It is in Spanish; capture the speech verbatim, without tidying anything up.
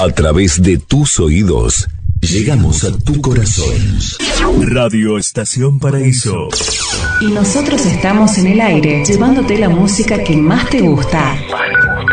A través de tus oídos, llegamos a tu corazón. Radio Estación Paraíso. Y nosotros estamos en el aire, llevándote la música que más te gusta.